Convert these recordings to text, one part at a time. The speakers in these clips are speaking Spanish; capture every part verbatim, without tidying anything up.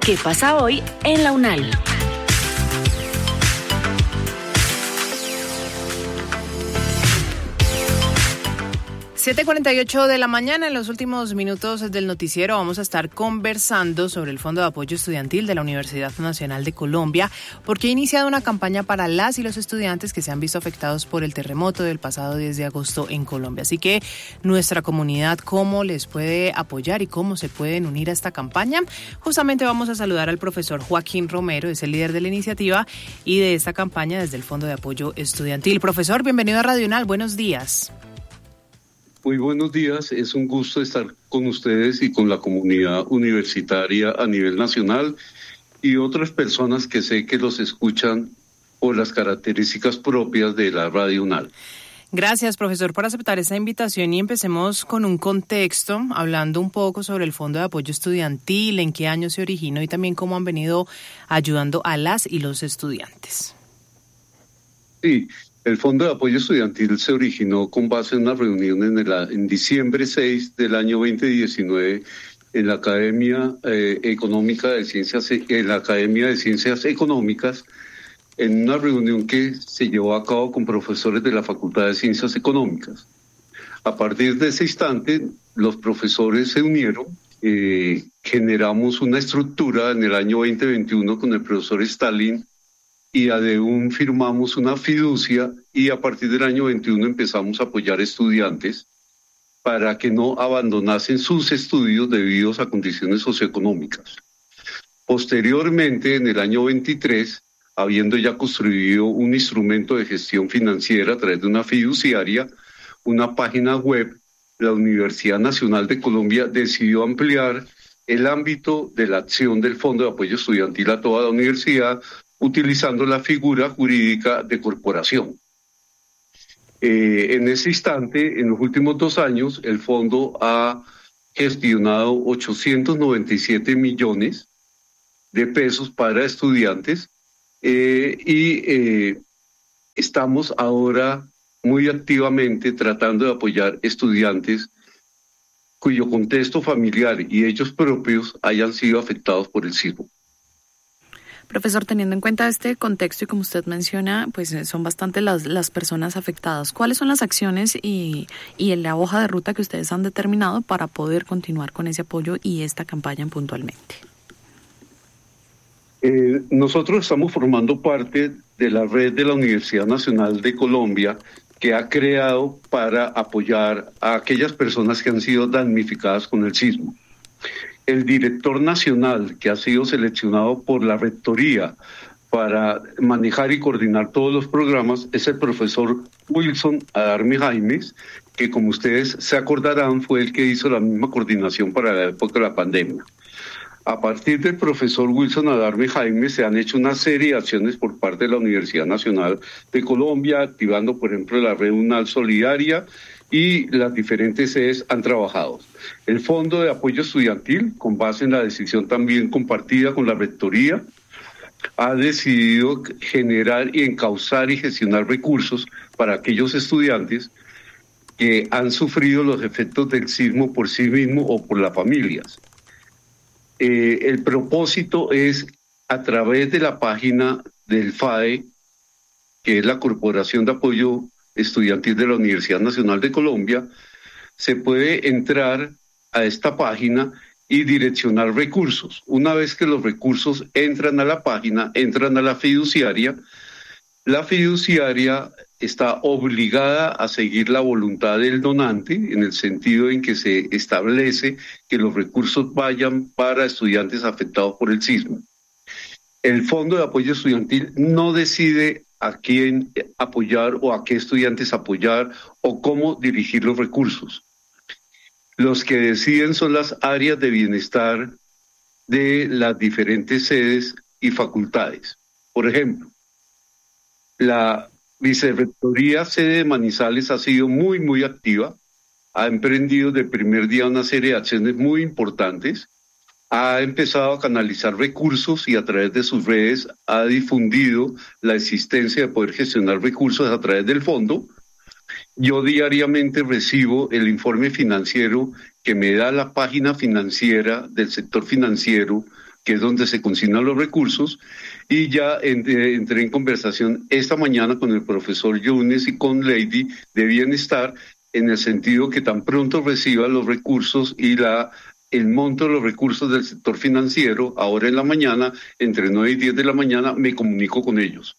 ¿Qué pasa hoy en la UNAL? siete cuarenta y ocho de la mañana, en los últimos minutos del noticiero vamos a estar conversando sobre el Fondo de Apoyo Estudiantil de la Universidad Nacional de Colombia, porque ha iniciado una campaña para las y los estudiantes que se han visto afectados por el terremoto del pasado diez de agosto en Colombia. Así que nuestra comunidad, ¿cómo les puede apoyar y cómo se pueden unir a esta campaña? Justamente vamos a saludar al profesor Joaquín Romero, es el líder de la iniciativa y de esta campaña desde el Fondo de Apoyo Estudiantil. Profesor, bienvenido a Radio UNAL, buenos días. Muy buenos días, es un gusto estar con ustedes y con la comunidad universitaria a nivel nacional y otras personas que sé que los escuchan por las características propias de la Radio UNAL. Gracias, profesor, por aceptar esta invitación y empecemos con un contexto, hablando un poco sobre el Fondo de Apoyo Estudiantil, en qué año se originó y también cómo han venido ayudando a las y los estudiantes. Sí. El Fondo de Apoyo Estudiantil se originó con base en una reunión en, el, en diciembre seis del año veinte diecinueve en la Academia eh, Económica de Ciencias, en la Academia de Ciencias Económicas, en una reunión que se llevó a cabo con profesores de la Facultad de Ciencias Económicas. A partir de ese instante, los profesores se unieron, eh, generamos una estructura en el año veinte veintiuno con el profesor Stalin, y aún firmamos una fiducia y a partir del año veintiuno empezamos a apoyar estudiantes para que no abandonasen sus estudios debido a condiciones socioeconómicas. Posteriormente, en el año veintitrés, habiendo ya construido un instrumento de gestión financiera a través de una fiduciaria, una página web, la Universidad Nacional de Colombia decidió ampliar el ámbito de la acción del Fondo de Apoyo Estudiantil a toda la universidad, utilizando la figura jurídica de corporación. Eh, en ese instante, en los últimos dos años, el fondo ha gestionado ochocientos noventa y siete millones de pesos para estudiantes eh, y eh, estamos ahora muy activamente tratando de apoyar estudiantes cuyo contexto familiar y ellos propios hayan sido afectados por el sismo. Profesor, teniendo en cuenta este contexto y como usted menciona, pues son bastante las, las personas afectadas. ¿Cuáles son las acciones y, y en la hoja de ruta que ustedes han determinado para poder continuar con ese apoyo y esta campaña puntualmente? Eh, nosotros estamos formando parte de la red de la Universidad Nacional de Colombia que ha creado para apoyar a aquellas personas que han sido damnificadas con el sismo. El director nacional que ha sido seleccionado por la rectoría para manejar y coordinar todos los programas es el profesor Wilson Adarme Jaimes, que como ustedes se acordarán fue el que hizo la misma coordinación para la época de la pandemia. A partir del profesor Wilson Adarme Jaimes se han hecho una serie de acciones por parte de la Universidad Nacional de Colombia, activando por ejemplo la Red UNAL Solidaria, y las diferentes sedes han trabajado. El Fondo de Apoyo Estudiantil, con base en la decisión también compartida con la Rectoría, ha decidido generar y encauzar y gestionar recursos para aquellos estudiantes que han sufrido los efectos del sismo por sí mismos o por las familias. Eh, el propósito es, a través de la página del F A E, que es la Corporación de Apoyo Estudiantil de la Universidad Nacional de Colombia, se puede entrar a esta página y direccionar recursos. Una vez que los recursos entran a la página, entran a la fiduciaria, la fiduciaria está obligada a seguir la voluntad del donante, en el sentido en que se establece que los recursos vayan para estudiantes afectados por el sismo. El Fondo de Apoyo Estudiantil no decide a quién apoyar o a qué estudiantes apoyar o cómo dirigir los recursos. Los que deciden son las áreas de bienestar de las diferentes sedes y facultades. Por ejemplo, la Vicerrectoría sede de Manizales ha sido muy, muy activa, ha emprendido de primer día una serie de acciones muy importantes, ha empezado a canalizar recursos y a través de sus redes ha difundido la existencia de poder gestionar recursos a través del fondo. Yo diariamente recibo el informe financiero que me da la página financiera del sector financiero, que es donde se consignan los recursos, y ya entré, entré en conversación esta mañana con el profesor Yunes y con Lady de Bienestar, en el sentido que tan pronto reciba los recursos y la el monto de los recursos del sector financiero, ahora en la mañana, entre nueve y diez de la mañana, me comunico con ellos.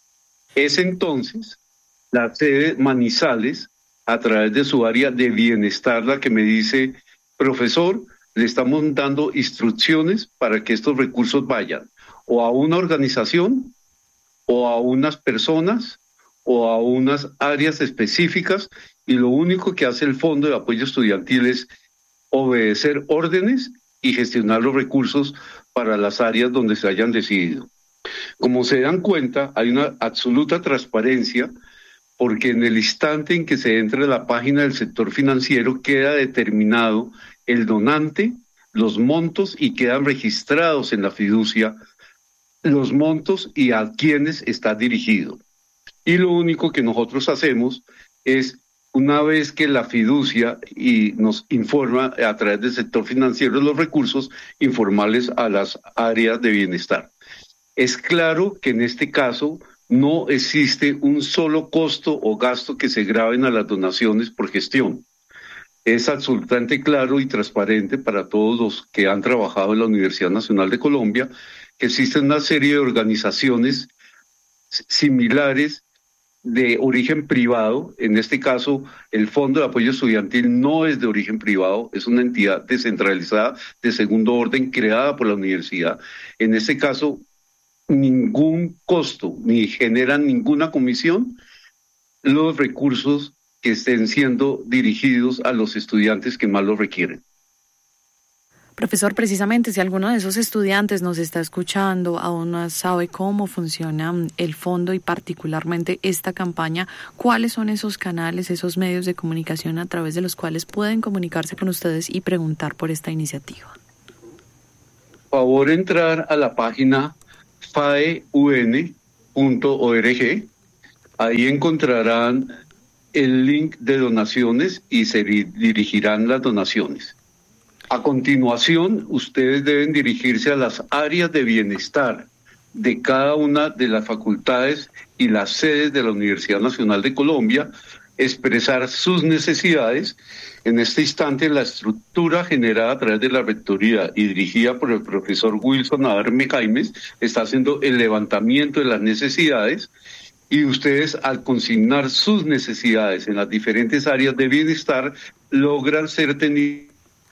Es entonces la sede Manizales, a través de su área de bienestar, la que me dice, profesor, le estamos dando instrucciones para que estos recursos vayan o a una organización, o a unas personas, o a unas áreas específicas, y lo único que hace el Fondo de Apoyo Estudiantil es obedecer órdenes y gestionar los recursos para las áreas donde se hayan decidido. Como se dan cuenta, hay una absoluta transparencia, porque en el instante en que se entra a la página del sector financiero queda determinado el donante, los montos, y quedan registrados en la fiducia los montos y a quienes está dirigido. Y lo único que nosotros hacemos es, una vez que la fiducia y nos informa a través del sector financiero los recursos, informarles a las áreas de bienestar. Es claro que en este caso no existe un solo costo o gasto que se graben a las donaciones por gestión. Es absolutamente claro y transparente para todos los que han trabajado en la Universidad Nacional de Colombia que existen una serie de organizaciones similares de origen privado. En este caso, el Fondo de Apoyo Estudiantil no es de origen privado, es una entidad descentralizada de segundo orden creada por la universidad. En este caso, ningún costo ni generan ninguna comisión los recursos que estén siendo dirigidos a los estudiantes que más los requieren. Profesor, precisamente si alguno de esos estudiantes nos está escuchando, aún no sabe cómo funciona el fondo y particularmente esta campaña, ¿cuáles son esos canales, esos medios de comunicación a través de los cuales pueden comunicarse con ustedes y preguntar por esta iniciativa? Por favor, entrar a la página faeun punto org. Ahí encontrarán el link de donaciones y se dirigirán las donaciones. A continuación, ustedes deben dirigirse a las áreas de bienestar de cada una de las facultades y las sedes de la Universidad Nacional de Colombia, expresar sus necesidades. En este instante, la estructura generada a través de la rectoría y dirigida por el profesor Wilson Adarme Jaimes está haciendo el levantamiento de las necesidades, y ustedes, al consignar sus necesidades en las diferentes áreas de bienestar, logran ser tenidos.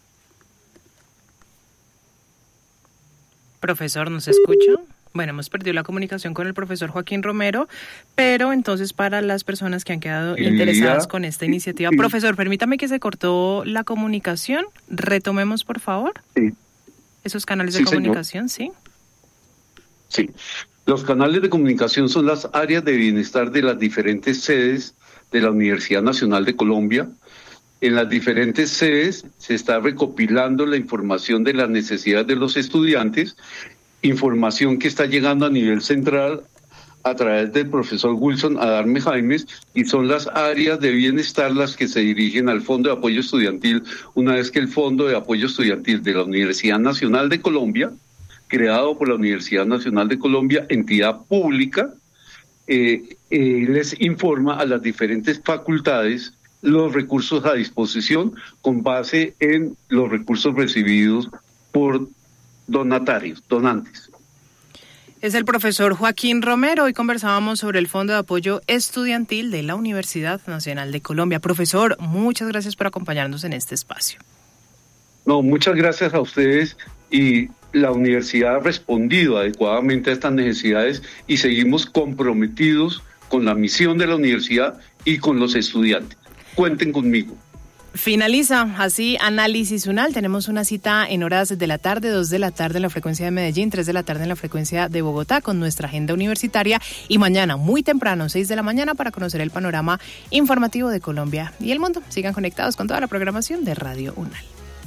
Profesor, ¿nos escucha? Bueno, hemos perdido la comunicación con el profesor Joaquín Romero, pero entonces para las personas que han quedado interesadas con esta iniciativa, profesor, permítame que se cortó la comunicación, retomemos por favor. Sí. Esos canales de sí, comunicación, señor. ¿sí? Sí, los canales de comunicación son las áreas de bienestar de las diferentes sedes de la Universidad Nacional de Colombia. En las diferentes sedes se está recopilando la información de las necesidades de los estudiantes, información que está llegando a nivel central a través del profesor Wilson Adarme Jaimes, y son las áreas de bienestar las que se dirigen al Fondo de Apoyo Estudiantil, una vez que el Fondo de Apoyo Estudiantil de la Universidad Nacional de Colombia, creado por la Universidad Nacional de Colombia, entidad pública, eh, eh, les informa a las diferentes facultades los recursos a disposición con base en los recursos recibidos por donatarios, donantes. Es el profesor Joaquín Romero. Hoy conversábamos sobre el Fondo de Apoyo Estudiantil de la Universidad Nacional de Colombia. Profesor, muchas gracias por acompañarnos en este espacio. No, muchas gracias a ustedes, y la universidad ha respondido adecuadamente a estas necesidades y seguimos comprometidos con la misión de la universidad y con los estudiantes. Cuenten conmigo. Finaliza así Análisis UNAL. Tenemos una cita en horas de la tarde, dos de la tarde en la frecuencia de Medellín, tres de la tarde en la frecuencia de Bogotá con nuestra agenda universitaria, y mañana muy temprano, seis de la mañana, para conocer el panorama informativo de Colombia y el mundo. Sigan conectados con toda la programación de Radio UNAL.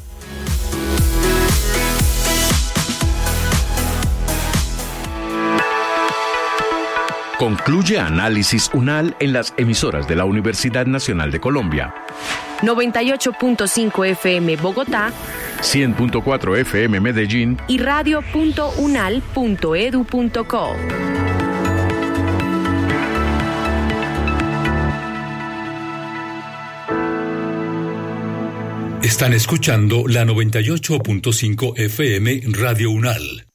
Concluye Análisis UNAL en las emisoras de la Universidad Nacional de Colombia. noventa y ocho punto cinco F M Bogotá, cien punto cuatro F M Medellín y radio punto unal punto edu punto co. Están escuchando la noventa y ocho punto cinco F M Radio Unal.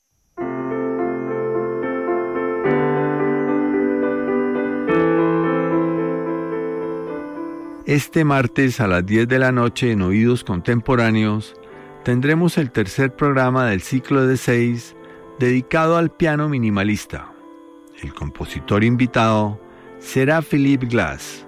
Este martes a las diez de la noche en Oídos Contemporáneos tendremos el tercer programa del ciclo de seis dedicado al piano minimalista. El compositor invitado será Philip Glass.